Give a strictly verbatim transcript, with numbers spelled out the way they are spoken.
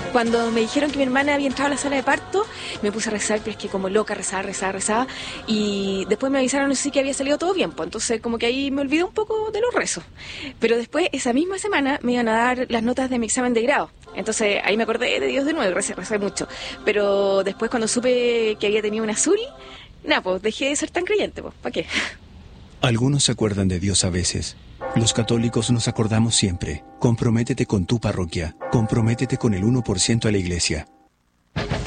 Cuando me dijeron que mi hermana había entrado a la sala de parto, me puse a rezar, pero es que como loca, rezaba, rezaba, rezaba. Y después me avisaron, sí, que había salido todo bien, pues entonces como que ahí me olvidé un poco de los rezos. Pero después, esa misma semana, me iban a dar las notas de mi examen de grado. Entonces ahí me acordé de Dios de nuevo y recé, recé mucho. Pero después, cuando supe que había tenido una Suri, nada, pues dejé de ser tan creyente, pues, ¿para qué? Algunos se acuerdan de Dios a veces. Los católicos nos acordamos siempre. Comprométete con tu parroquia. Comprométete con el uno por ciento a la iglesia.